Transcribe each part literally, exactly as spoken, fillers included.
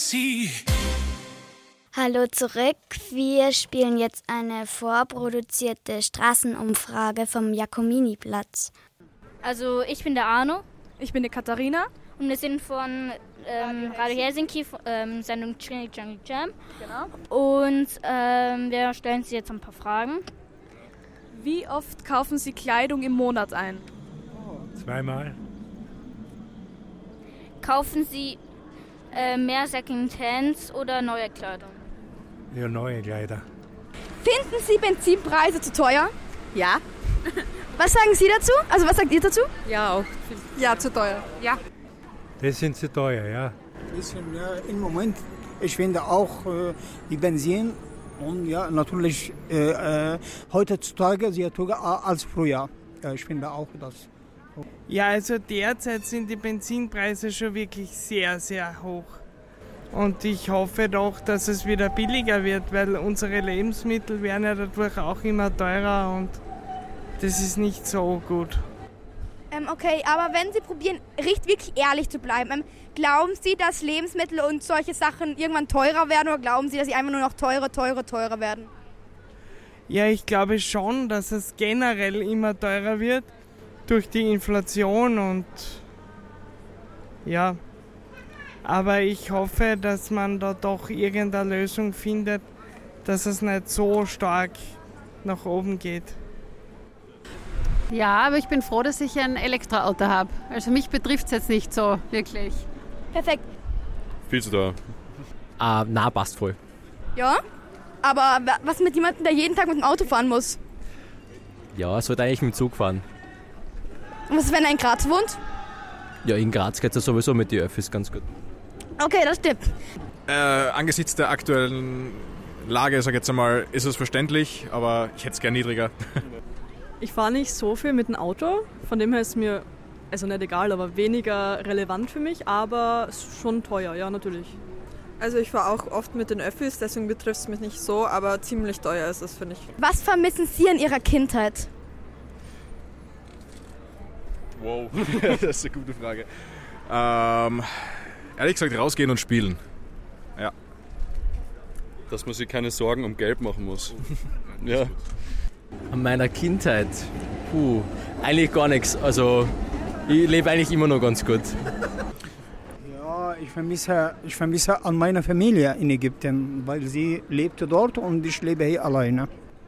sie. Hallo zurück. Wir spielen jetzt eine vorproduzierte Straßenumfrage vom Jakominiplatz. Also ich bin der Arno. Ich bin die Katharina. Und wir sind von ähm, Radio Helsinki, ähm, Sendung Jungle Jam. Genau. Und ähm, wir stellen Sie jetzt ein paar Fragen. Wie oft kaufen Sie Kleidung im Monat ein? Zweimal. Kaufen Sie äh, mehr Secondhands oder neue Kleidung? Ja, neue Kleider. Finden Sie Benzinpreise zu teuer? Ja. Was sagen Sie dazu? Also was sagt ihr dazu? Ja, auch. Ja, zu teuer. Ja. Das sind zu teuer, ja. Bisschen, ja, im Moment, ich finde auch äh, die Benzin und ja, natürlich äh, äh, heutzutage sehr teurer als früher. Ja, ich finde auch das. Ja, also derzeit sind die Benzinpreise schon wirklich sehr, sehr hoch. Und ich hoffe doch, dass es wieder billiger wird, weil unsere Lebensmittel werden ja dadurch auch immer teurer und das ist nicht so gut. Ähm, okay, aber wenn Sie probieren, richtig wirklich ehrlich zu bleiben, ähm, glauben Sie, dass Lebensmittel und solche Sachen irgendwann teurer werden oder glauben Sie, dass sie einfach nur noch teurer, teurer, teurer werden? Ja, ich glaube schon, dass es generell immer teurer wird durch die Inflation und ja, aber ich hoffe, dass man da doch irgendeine Lösung findet, dass es nicht so stark nach oben geht. Ja, aber ich bin froh, dass ich ein Elektroauto habe. Also mich betrifft es jetzt nicht so wirklich. Perfekt. Viel zu teuer. Ah, na, passt voll. Ja, aber was mit jemandem, der jeden Tag mit dem Auto fahren muss? Ja, sollte eigentlich mit dem Zug fahren. Und was ist, wenn er in Graz wohnt? Ja, in Graz geht es ja sowieso mit den Öffis ganz gut. Okay, das stimmt. Äh, angesichts der aktuellen Lage, sag ich jetzt einmal, ist es verständlich, aber ich hätte es gern niedriger. Ich fahre nicht so viel mit dem Auto, von dem her ist mir, also nicht egal, aber weniger relevant für mich, aber schon teuer, ja natürlich. Also ich fahre auch oft mit den Öffis, deswegen betrifft es mich nicht so, aber ziemlich teuer ist es, finde ich. Was vermissen Sie in Ihrer Kindheit? Wow, das ist eine gute Frage. Ähm, ehrlich gesagt, rausgehen und spielen. Ja. Dass man sich keine Sorgen um Geld machen muss. Ja. An meiner Kindheit? Puh, eigentlich gar nichts. Also, ich lebe eigentlich immer noch ganz gut. Ja, ich vermisse, ich vermisse an meiner Familie in Ägypten, weil sie lebte dort und ich lebe hier alleine.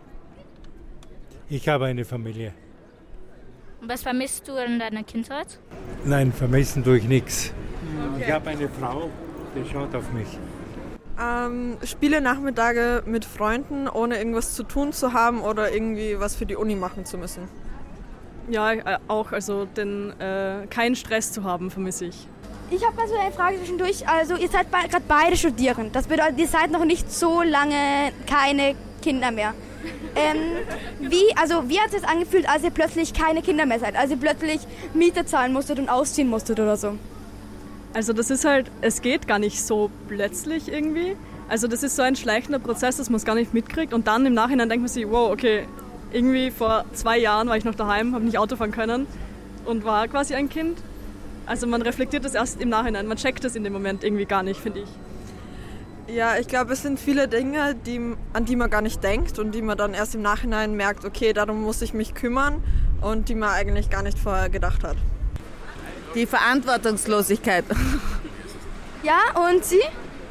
Ich habe eine Familie. Und was vermisst du in deiner Kindheit? Nein, vermissen tue ich nichts. Okay. Ich habe eine Frau, die schaut auf mich. Ähm, Spiele Nachmittage mit Freunden, ohne irgendwas zu tun zu haben oder irgendwie was für die Uni machen zu müssen. Ja, äh, auch, also den, äh, keinen Stress zu haben, vermisse ich. Ich habe mal so eine Frage zwischendurch. Also ihr seid be- gerade beide studierend. Das bedeutet, ihr seid noch nicht so lange keine Kinder mehr. Ähm, wie, also wie hat es sich angefühlt, als ihr plötzlich keine Kinder mehr seid? Als ihr plötzlich Miete zahlen musstet und ausziehen musstet oder so? Also das ist halt, es geht gar nicht so plötzlich irgendwie. Also das ist so ein schleichender Prozess, dass man es gar nicht mitkriegt. Und dann im Nachhinein denkt man sich, wow, okay, irgendwie vor zwei Jahren war ich noch daheim, habe nicht Auto fahren können und war quasi ein Kind. Also man reflektiert das erst im Nachhinein, man checkt das in dem Moment irgendwie gar nicht, finde ich. Ja, ich glaube, es sind viele Dinge, die, an die man gar nicht denkt und die man dann erst im Nachhinein merkt, okay, darum muss ich mich kümmern und die man eigentlich gar nicht vorher gedacht hat. Die Verantwortungslosigkeit. Ja, und Sie?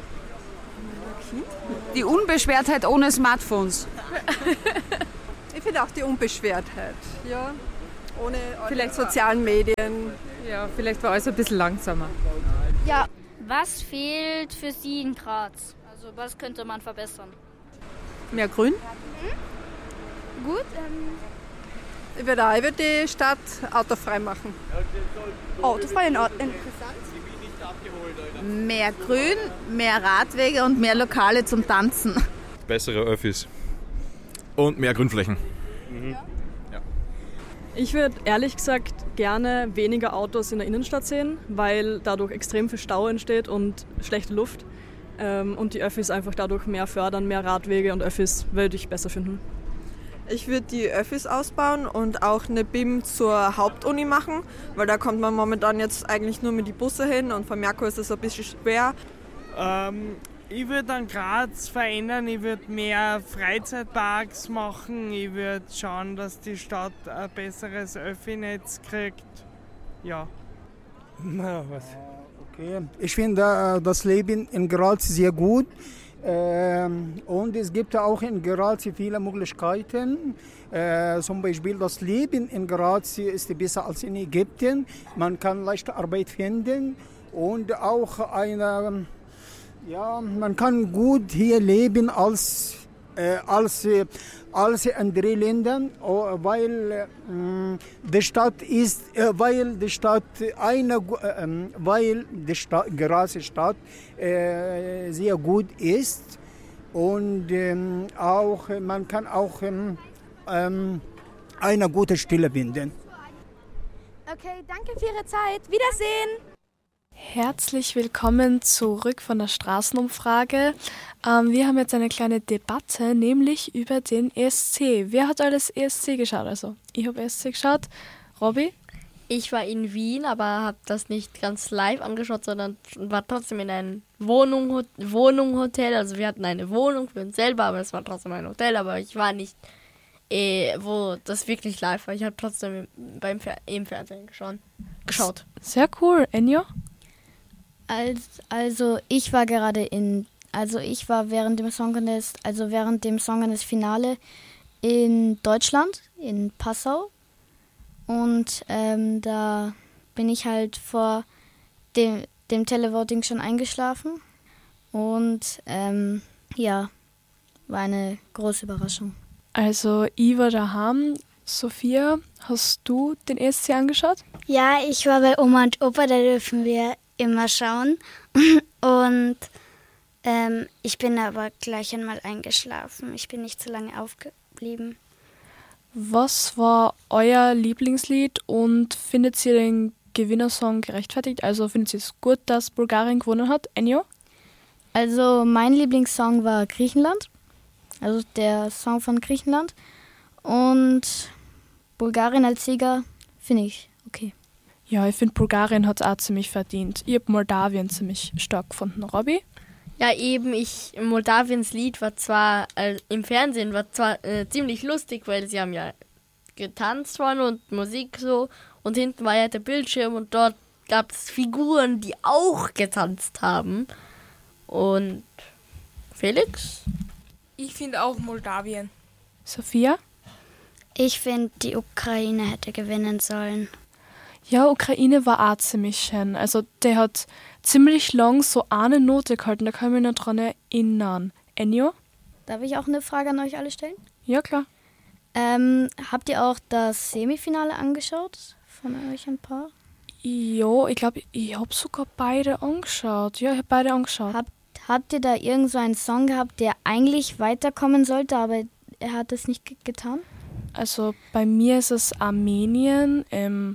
Die Unbeschwertheit ohne Smartphones. Ich finde auch die Unbeschwertheit, ja. Ohne vielleicht sozialen Medien. Ja, vielleicht war alles ein bisschen langsamer. Ja. Was fehlt für Sie in Graz? Also was könnte man verbessern? Mehr Grün? Mhm. Gut. Ähm Ich würde auch, ich würde die Stadt autofrei machen. Autofrei in Ordnung. Mehr Grün, mehr Radwege und mehr Lokale zum Tanzen. Bessere Öffis. Und mehr Grünflächen. Mhm. Ich würde ehrlich gesagt gerne weniger Autos in der Innenstadt sehen, weil dadurch extrem viel Stau entsteht und schlechte Luft. Und die Öffis einfach dadurch mehr fördern, mehr Radwege und Öffis würde ich besser finden. Ich würde die Öffis ausbauen und auch eine B I M zur Hauptuni machen, weil da kommt man momentan jetzt eigentlich nur mit die Busse hin und von Merkur ist es ein bisschen schwer. Ähm, ich würde dann Graz verändern, ich würde mehr Freizeitparks machen, ich würde schauen, dass die Stadt ein besseres Öffi-Netz kriegt. Ja. Na, was? Okay. Ich finde das Leben in Graz sehr gut. Ähm, und es gibt auch in Graz viele Möglichkeiten. Äh, zum Beispiel das Leben in Graz ist besser als in Ägypten. Man kann leichte Arbeit finden und auch eine, ja, man kann gut hier leben als äh, als als andere Länder, weil äh, die Stadt ist, äh, weil die Stadt eine, äh, weil die Stadt, Graz Stadt äh, sehr gut ist und ähm, auch man kann auch ähm, eine gute Stelle finden. Okay, danke für Ihre Zeit. Wiedersehen. Herzlich willkommen zurück von der Straßenumfrage. Ähm, wir haben jetzt eine kleine Debatte, nämlich über den E S C. Wer hat alles E S C geschaut? Also, ich habe E S C geschaut. Robby? Ich war in Wien, aber habe das nicht ganz live angeschaut, sondern war trotzdem in einem Wohnung, Wohnung, Hotel. Also wir hatten eine Wohnung für uns selber, aber es war trotzdem ein Hotel. Aber ich war nicht, eh, wo das wirklich live war. Ich habe trotzdem beim Fer- im Fernsehen geschaut. geschaut. Sehr cool. Enjo? Also ich war gerade in, also ich war während dem Song Contest, also während dem Song Contest Finale in Deutschland, in Passau. Und ähm, da bin ich halt vor dem, dem Televoting schon eingeschlafen. Und ähm, ja, war eine große Überraschung. Also ich war daheim. Sophia, hast du den E S C angeschaut? Ja, ich war bei Oma und Opa, da dürfen wir immer schauen. Und ähm, ich bin aber gleich einmal eingeschlafen. Ich bin nicht so lange aufgeblieben. Was war euer Lieblingslied und findet ihr den Gewinnersong gerechtfertigt? Also findet ihr es gut, dass Bulgarien gewonnen hat? Enjo? Also mein Lieblingssong war Griechenland. Also der Song von Griechenland. Und Bulgarien als Sieger finde ich okay. Ja, ich finde, Bulgarien hat es auch ziemlich verdient. Ich habe Moldawien ziemlich stark gefunden. Robby? Ja, eben, ich, Moldawiens Lied war zwar, äh, im Fernsehen war zwar äh, ziemlich lustig, weil sie haben ja getanzt vorne und Musik so und hinten war ja der Bildschirm und dort gab es Figuren, die auch getanzt haben. Und Felix? Ich finde auch Moldawien. Sophia? Ich finde, die Ukraine hätte gewinnen sollen. Ja, Ukraine war auch ziemlich schön. Also der hat ziemlich lang so eine Note gehalten, da kann ich mich noch dran erinnern. Enjo? Darf ich auch eine Frage an euch alle stellen? Ja, klar. Ähm, habt ihr auch das Semifinale angeschaut? Von euch ein paar? Ja, ich glaube, ich habe sogar beide angeschaut. Ja, ich habe beide angeschaut. Habt, habt ihr da irgend so einen Song gehabt, der eigentlich weiterkommen sollte, aber er hat es nicht ge- getan? Also bei mir ist es Armenien im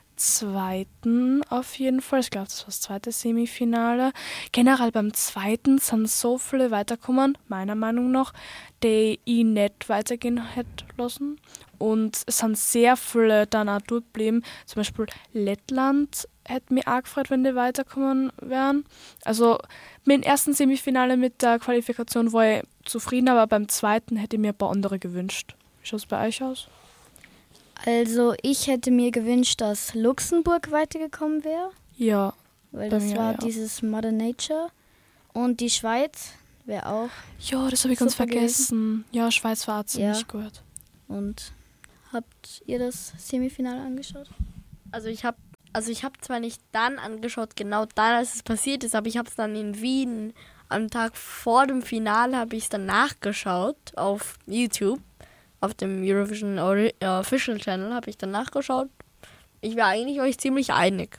zweiten auf jeden Fall. Ich glaube, das war das zweite Semifinale. Generell beim zweiten sind so viele weitergekommen, meiner Meinung nach, die ich nicht weitergehen hätte lassen. Und es sind sehr viele dann auch durchgeblieben. Zum Beispiel Lettland hätte mich auch gefreut, wenn die weiterkommen wären. Also mit dem ersten Semifinale mit der Qualifikation war ich zufrieden, aber beim zweiten hätte ich mir ein paar andere gewünscht. Wie schaut es bei euch aus? Also ich hätte mir gewünscht, dass Luxemburg weitergekommen wäre. Ja. Weil das mir, war ja. dieses Mother Nature. Und die Schweiz wäre auch. Ja, das habe ich ganz vergessen. Gewesen. Ja, Schweiz war auch ziemlich ja. gut. Und habt ihr das Semifinale angeschaut? Also ich habe also ich habe zwar nicht dann angeschaut, genau dann, als es passiert ist, aber ich habe es dann in Wien am Tag vor dem Finale habe ich es dann nachgeschaut auf YouTube. Auf dem Eurovision Official Channel habe ich dann nachgeschaut. Ich war eigentlich euch ziemlich einig.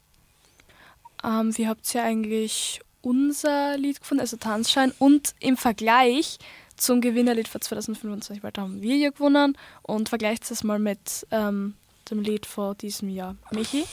Ähm, wie habt ihr eigentlich unser Lied gefunden, also Tanzschein? Und im Vergleich zum Gewinnerlied für zwanzig fünfundzwanzig, weil da haben wir ja gewonnen. Und vergleicht es mal mit ähm, dem Lied vor diesem Jahr. Michi?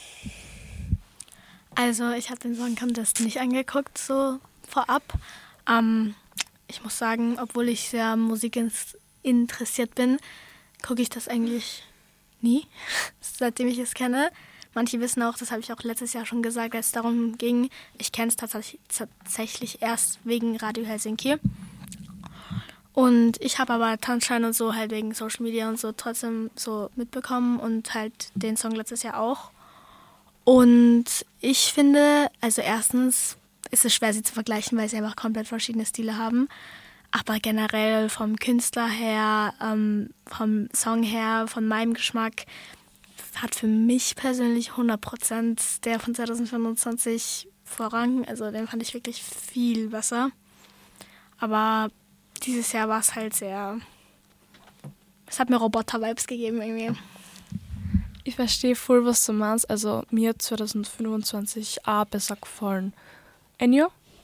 Also ich habe den Song Contest nicht angeguckt, so vorab. Ähm, ich muss sagen, obwohl ich sehr Musik ins interessiert bin, gucke ich das eigentlich nie, seitdem ich es kenne. manche wissen auch, das habe ich auch letztes Jahr schon gesagt, als es darum ging, ich kenne es tatsächlich, tatsächlich erst wegen Radio Helsinki. Und ich habe aber Tanzschein und so halt wegen Social Media und so trotzdem so mitbekommen und halt den Song letztes Jahr auch. Und ich finde, also erstens ist es schwer, sie zu vergleichen, weil sie einfach komplett verschiedene Stile haben. Aber generell vom Künstler her, ähm, vom Song her, von meinem Geschmack, hat für mich persönlich hundert Prozent der von zwanzig fünfundzwanzig Vorrang. Also den fand ich wirklich viel besser. Aber dieses Jahr war es halt sehr... Es hat mir Roboter-Vibes gegeben irgendwie. Ich verstehe voll, was du meinst. Also mir hat zwanzig fünfundzwanzig auch besser gefallen. Enjo?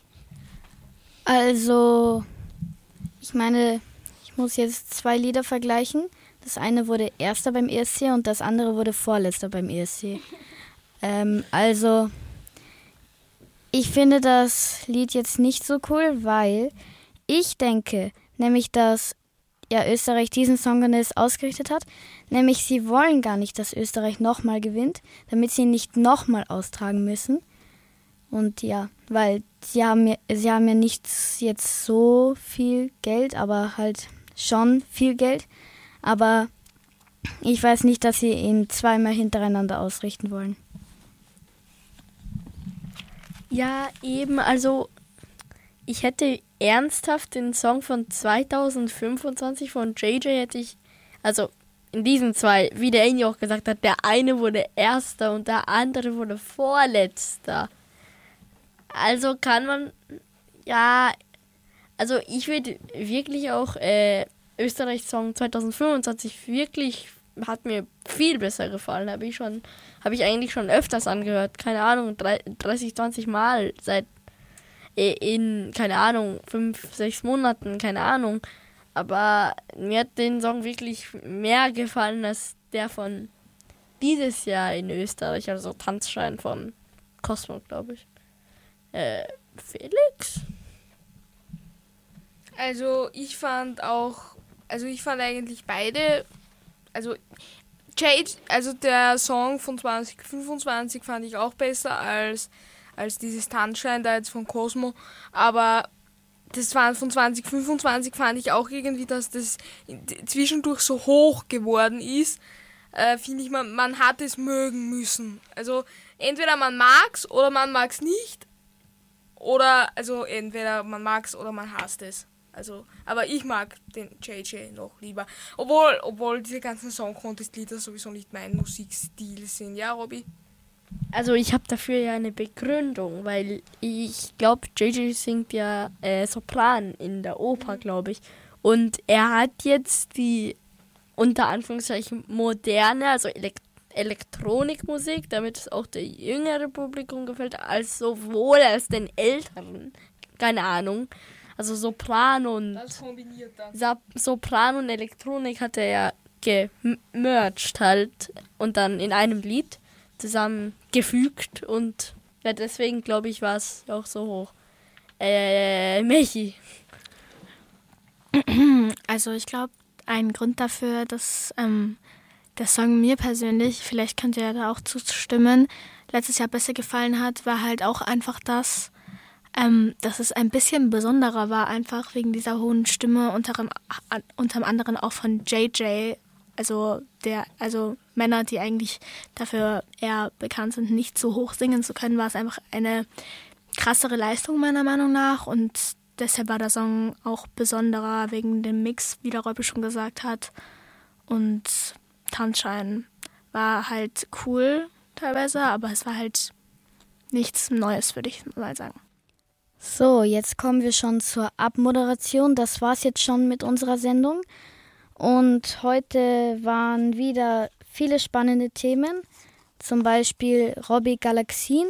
Also, ich meine, ich muss jetzt zwei Lieder vergleichen. Das eine wurde Erster beim E S C und das andere wurde Vorletzter beim E S C. ähm, also, ich finde das Lied jetzt nicht so cool, weil ich denke, nämlich, dass ja, Österreich diesen Song Contest ausgerichtet hat. Nämlich, sie wollen gar nicht, dass Österreich nochmal gewinnt, damit sie ihn nicht nochmal austragen müssen. Und ja, weil sie haben, ja, sie haben ja nicht jetzt so viel Geld, aber halt schon viel Geld. Aber ich weiß nicht, dass sie ihn zweimal hintereinander ausrichten wollen. Ja, eben, also ich hätte ernsthaft den Song von zwanzig fünfundzwanzig von J J hätte ich, also in diesen zwei, wie der Enjo auch gesagt hat, der eine wurde Erster und der andere wurde Vorletzter. Also kann man, ja, also ich würde wirklich auch äh, Österreichs Song zwanzig fünfundzwanzig wirklich, hat mir viel besser gefallen, habe ich schon, habe ich eigentlich schon öfters angehört, keine Ahnung, dreißig, zwanzig Mal seit in, keine Ahnung, fünf, sechs Monaten, keine Ahnung. Aber mir hat den Song wirklich mehr gefallen als der von dieses Jahr in Österreich, also Tanzschein von Cosmo, glaube ich. Äh, Felix? Also ich fand auch, also ich fand eigentlich beide, also Jade, also der Song von zwanzig fünfundzwanzig fand ich auch besser als als dieses Tanzschein da jetzt von Cosmo, aber das war von zwanzig fünfundzwanzig fand ich auch irgendwie, dass das zwischendurch so hoch geworden ist, äh, finde ich, man, man hat es mögen müssen. Also entweder man mag's oder man mag's nicht, oder also entweder man mag's oder man hasst es. Also, aber ich mag den J J noch lieber, obwohl, obwohl diese ganzen Song-Contest-Lieder sowieso nicht mein Musikstil sind, ja, Robby? Also ich habe dafür ja eine Begründung, weil ich glaube, J J singt ja äh, Sopran in der Oper, glaube ich. Und er hat jetzt die, unter Anführungszeichen, moderne, also Elekt- Elektronikmusik, damit es auch der jüngere Publikum gefällt, als sowohl als den älteren, keine Ahnung. Also Sopran und das kombiniert dann. Sa- Sopran und Elektronik hat er ja gemerged halt und dann in einem Lied zusammengefügt und ja, deswegen glaube ich, war es auch so hoch. Äh, Michi. Also ich glaube, ein Grund dafür, dass ähm, der Song mir persönlich, vielleicht könnt ihr da auch zustimmen, letztes Jahr besser gefallen hat, war halt auch einfach das, ähm, dass es ein bisschen besonderer war, einfach wegen dieser hohen Stimme, unter, unter anderem auch von J J, also der, also Männer, die eigentlich dafür eher bekannt sind, nicht so hoch singen zu können, war es einfach eine krassere Leistung meiner Meinung nach und deshalb war der Song auch besonderer wegen dem Mix, wie der Robby schon gesagt hat. Und Tanzschein war halt cool teilweise, aber es war halt nichts Neues, würde ich mal sagen. So, jetzt kommen wir schon zur Abmoderation. Das war's jetzt schon mit unserer Sendung. Und heute waren wieder viele spannende Themen, zum Beispiel Robby Galaxien,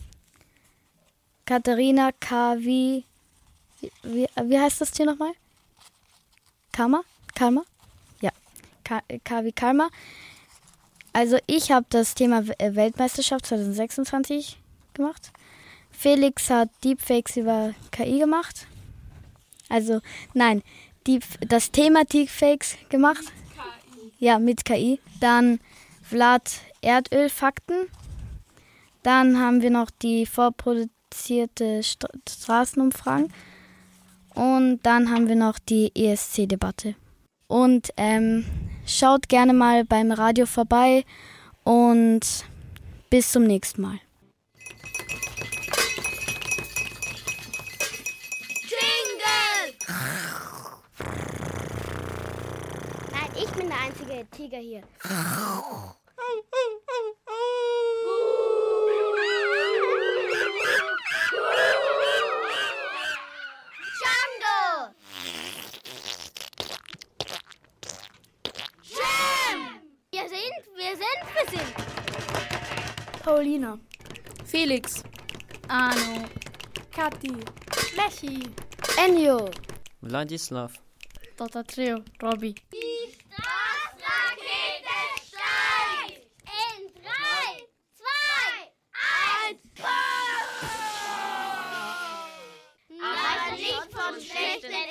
Katharina K. Wie, wie, wie heißt das hier nochmal? Karma? Karma? Ja, K, K wie Karma. Also ich habe das Thema Weltmeisterschaft zwanzig sechsundzwanzig gemacht. Felix hat Deepfakes über K I gemacht. Also, nein, Deep, das Thema Deepfakes gemacht. Ja, mit K I. Dann Vlad Erdölfakten. Dann haben wir noch die vorproduzierte St- Straßenumfragen. Und dann haben wir noch die E S C-Debatte. Und ähm, schaut gerne mal beim Radio vorbei und bis zum nächsten Mal. Nein, ich bin der einzige Tiger hier. Django! Jam! Wir sind, wir sind, wir sind. Paulina. Felix. Arno. Kathi. Lechi. Enjo. Vladislav. Dota Trio. Robby. Die Starrakete steigt! In drei, zwei, eins, Aber nicht vom schlechten